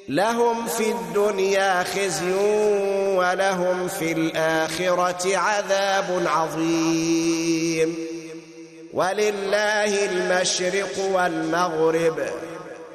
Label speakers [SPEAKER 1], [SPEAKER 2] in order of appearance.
[SPEAKER 1] لهم في الدنيا خزي ولهم في الآخرة عذاب عظيم. ولله المشرق والمغرب